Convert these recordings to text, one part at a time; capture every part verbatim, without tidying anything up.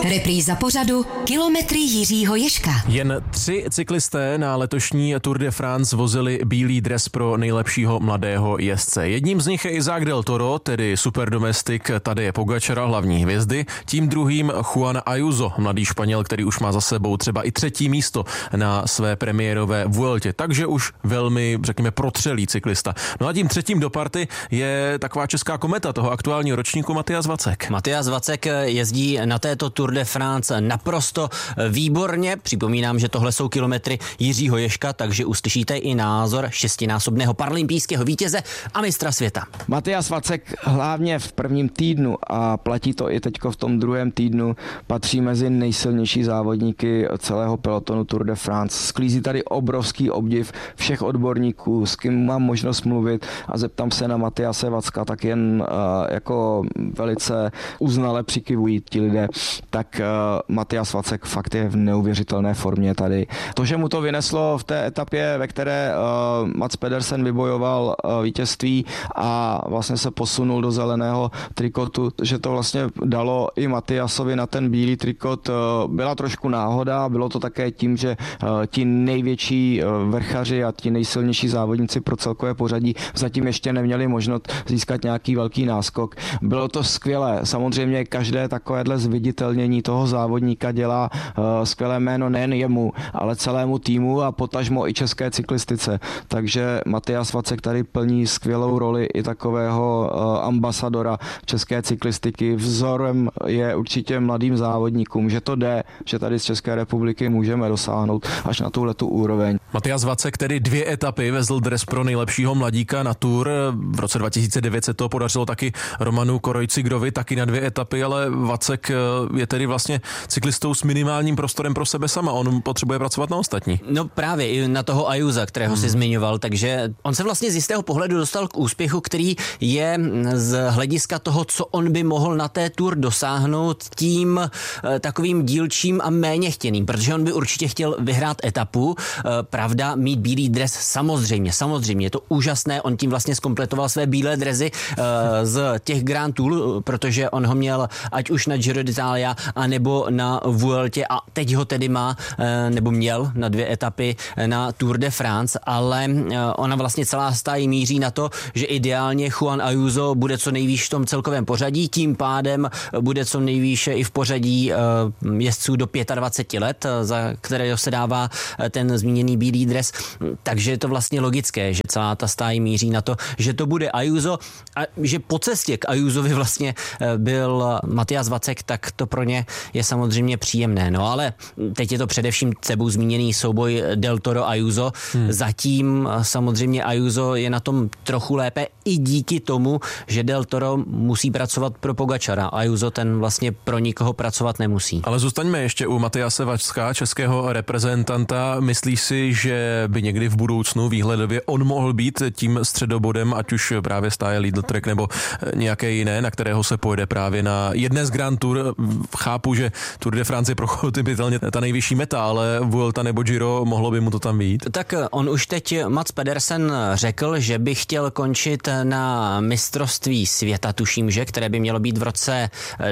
Repríza pořadu Kilometry Jiřího Ježka. Jen tři cyklisté na letošní Tour de France vozili bílý dres pro nejlepšího mladého jezdce. Jedním z nich je Isaac del Toro, tedy superdomestik Tadeje Pogačara, hlavní hvězdy. Tím druhým Juan Ayuso, mladý Španěl, který už má za sebou třeba i třetí místo na své premiérové Vueltě. Takže už velmi, řekněme, protřelý cyklista. No a tím třetím do party je taková česká kometa toho aktuálního ročníku Matyáš Vacek. Matyáš Vacek jezdí na této Tour de France naprosto výborně. Připomínám, že tohle jsou kilometry Jiřího Ježka, takže uslyšíte i názor šestinásobného paralympijského vítěze a mistra světa. Matyáš Vacek hlavně v prvním týdnu, a platí to i teďko v tom druhém týdnu, patří mezi nejsilnější závodníky celého pelotonu Tour de France. Sklízí tady obrovský obdiv všech odborníků, s kým mám možnost mluvit a zeptám se na Matyáše Vacka, tak jen uh, jako velice uznale přikyvují ti lidé. Tak uh, Matyáš Vacek fakt je v neuvěřitelné formě tady. To, že mu to vyneslo v té etapě, ve které uh, Mats Pedersen vybojoval uh, vítězství a vlastně se posunul do zeleného trikotu, že to vlastně dalo i Matyášovi na ten bílý trikot, uh, byla trošku náhoda, bylo to také tím, že uh, ti největší uh, vrchaři a ti nejsilnější závodníci pro celkové pořadí zatím ještě neměli možnost získat nějaký velký náskok. Bylo to skvělé. Samozřejmě každé takovéhle zviditelnění toho závodníka dělá uh, skvělé jméno nejen jemu, ale celému týmu a potažmo i české cyklistice. Takže Matyáš Vacek tady plní skvělou roli i takového uh, ambasadora české cyklistiky. Vzorem je určitě mladým závodníkům, že to jde, že tady z České republiky můžeme dosáhnout až na tuhletu úroveň. Matyáš Vacek tedy dvě etapy vezl dres pro nejlepšího mladíka na Tour. V roce dva tisíce devět se to podařilo taky Romanu Krojcigrovi, taky na dvě etapy, ale Vacek je tedy vlastně cyklistou s minimálním prostorem pro sebe sama. On potřebuje pracovat na ostatní. No právě i na toho Ayusa, kterého hmm. si zmiňoval, takže on se vlastně z jistého pohledu dostal k úspěchu, který je z hlediska toho, co on by mohl na té Tour dosáhnout, tím e, takovým dílčím a méně chtěným, protože on by určitě chtěl vyhrát etapu, e, pravda, mít bílý dres samozřejmě, samozřejmě, je to úžasné, on tím vlastně zkompletoval své bílé dresy e, z těch Grand Tour, protože on ho měl ať už na Giro d'Italia, anebo na Vueltě a teď ho tedy má, e, nebo měl na dvě etapy na Tour de France, ale e, ona vlastně celá stájí míří na to, že ideálně Juan Ayuso bude co nejvýš v tom celkovém pořadí, tím pádem bude co nejvýše i v pořadí e, jezdců do dvacet pět let, za které se dává ten zmíněný bílý dres, takže je to vlastně logické, že celá ta stáj míří na to, že to bude Ayuso a že po cestě k Ayusovi vlastně byl Matyáš Vacek, tak to pro ně je samozřejmě příjemné. No ale teď je to především tebou zmíněný souboj Del Toro Ayuso. Hmm. Zatím samozřejmě Ayuso je na tom trochu lépe i díky tomu, že Del Toro musí pracovat pro Pogačara. Ayuso ten vlastně pro nikoho pracovat nemusí. Ale zůstaňme ještě u Matyáše Vacka, českého reprezentanta. Myslíš si, že by někdy v budoucnu výhledově on mohl být tím středobodem, ať už právě stáje Lidl Trek nebo nějaké jiné, na kterého se pojede právě na jedné z Grand Tour? Chápu, že Tour de France je prochopitelně ta nejvyšší meta, ale Vuelta nebo Giro, mohlo by mu to tam vyjít? Tak on už teď Mats Pedersen řekl, že by chtěl končit na mistrovství světa, tuším, že, které by mělo být v roce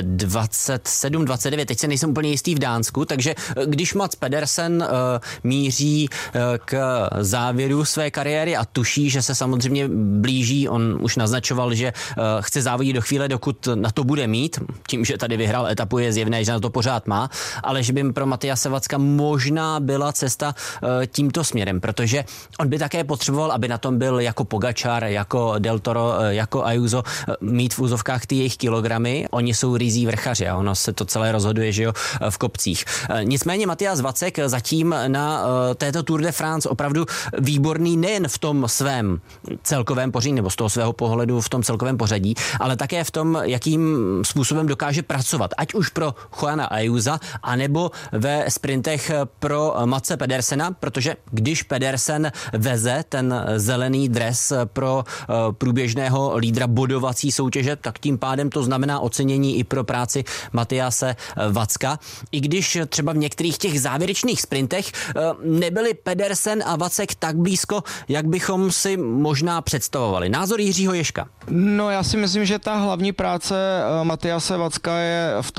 dvacet sedm dvacet devět, teď se nejsem úplně jistý v Dánsku, takže když Mats Pedersen uh, míří uh, k závěru své kariéry a tuší, že se samozřejmě blíží, on už naznačoval, že uh, chce závodit do chvíle, dokud na to bude mít, tím, že tady vyhrál etapu, je zjevné, že na to pořád má, ale že by pro Matyáše Vacka možná byla cesta uh, tímto směrem, protože on by také potřeboval, aby na tom byl jako Pogačar, jako Del Toro, uh, jako Ayuso, uh, mít v úzovkách ty jejich kilogramy, oni jsou rizí vrchaři a ono se to celé rozhoduje, že jo, v kopcích. Uh, nicméně Matyáš Vacek zatím na uh, této Tour de France opravdu výborný nejen v tom svém celkovém pořadí, nebo z toho svého pohledu v tom celkovém pořadí, ale také v tom, jakým způsobem dokáže pracovat, ať už pro Juana Ayusa, anebo ve sprintech pro Matse Pedersena, protože když Pedersen veze ten zelený dres pro uh, průběžného lídra bodovací soutěže, tak tím pádem to znamená ocenění i pro práci Matyáše Vacka. I když třeba v některých těch závěrečných sprintech uh, nebyli Pedersen a Vacek tak blízko, jak bychom si možná představovali. Názor Jiřího Ježka. No já si myslím, že ta hlavní práce Matyáše Vacka je v tom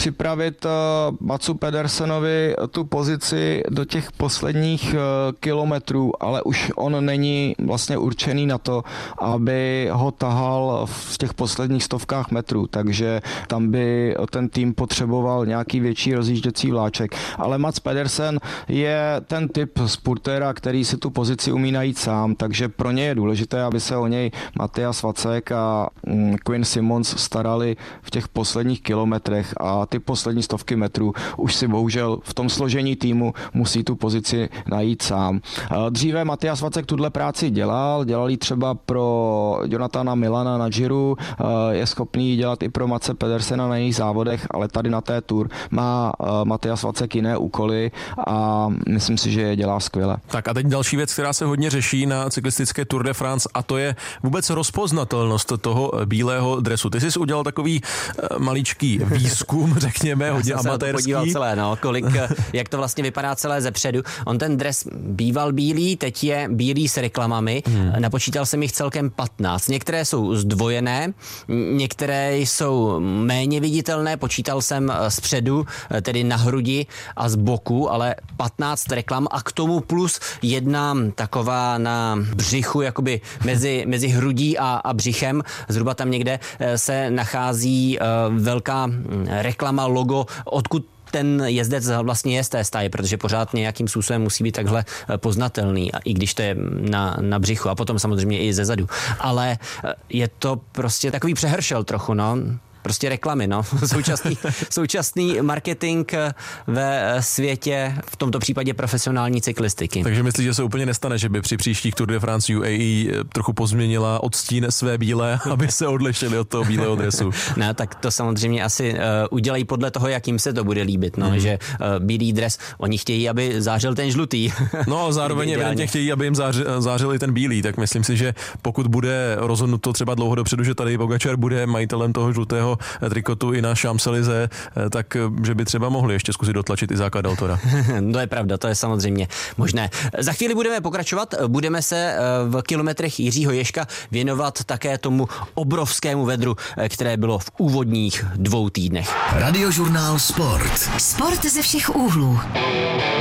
připravit Matsu Pedersenovi tu pozici do těch posledních kilometrů, ale už on není vlastně určený na to, aby ho tahal v těch posledních stovkách metrů, takže tam by ten tým potřeboval nějaký větší rozjížděcí vláček. Ale Mats Pedersen je ten typ spurtéra, který si tu pozici umí najít sám, takže pro ně je důležité, aby se o něj Matthias Vacek a Quinn Simmons starali v těch posledních kilometrech a ty poslední stovky metrů už si bohužel v tom složení týmu musí tu pozici najít sám. Dříve Matthias Vacek tuhle práci dělal, dělal ji třeba pro Jonathana Milana na Giro, je schopný ji dělat i pro Matse Pedersena na jejich závodech, ale tady na té Tour má Matthias Vacek jiné úkoly a myslím si, že je dělá skvěle. Tak a teď další věc, která se hodně řeší na cyklistické Tour de France, a to je vůbec rozpoznatelnost toho bílého dresu. Ty jsi udělal takový maličký výzkum, řekněme, hodně amatérský. Já jsem se celé, no, kolik, jak to vlastně vypadá celé zepředu. On ten dres býval bílý, teď je bílý s reklamami. Hmm. Napočítal jsem jich celkem patnáct. Některé jsou zdvojené, některé jsou méně viditelné, počítal jsem zpředu, tedy na hrudi a z boku, ale patnáct reklam a k tomu plus jedna taková na břichu, jakoby mezi, mezi hrudí a, a břichem. Zhruba tam někde se nachází uh, velká reklama, logo, odkud ten jezdec vlastně je z té stáje, protože pořád nějakým způsobem musí být takhle poznatelný, i když to je na, na břichu a potom samozřejmě i ze zadu. Ale je to prostě takový přehršel trochu, no. Prostě reklamy, no. Současný, současný marketing ve světě, v tomto případě profesionální cyklistiky. Takže myslíš, že se úplně nestane, že by při příštích Tour de France U A E trochu pozměnila odstín své bílé, aby se odlišili od toho bílého dresu? No, tak to samozřejmě asi uh, udělají podle toho, jak jim se to bude líbit, no, mm. že uh, bílý dres, oni chtějí, aby zářil ten žlutý. No, zároveň evidentně chtějí, aby jim zářil, zářil i ten bílý, tak myslím si, že pokud bude rozhodnuto třeba dlouho dopředu, že tady Pogačar bude majitelem toho žlutého trikotu i na Champs-Élysées, tak že by třeba mohli ještě zkusit dotlačit i základ autora. To je pravda, to je samozřejmě možné. Za chvíli budeme pokračovat, budeme se v kilometrech Jiřího Ježka věnovat také tomu obrovskému vedru, které bylo v úvodních dvou týdnech. Radiožurnál Sport. Sport ze všech úhlů.